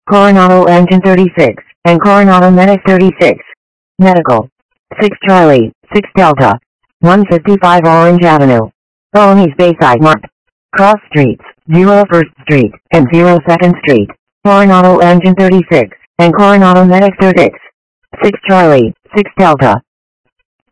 Coronado Engine 36, and Coronado Medic 36. Medical. 6 Charlie, 6 Delta. 155 Orange Avenue. Bolognese Bayside Mart. Cross Streets, 01st Street, and 02nd Street. Coronado Engine 36, and Coronado Medic 36. 6 Charlie, 6 Delta.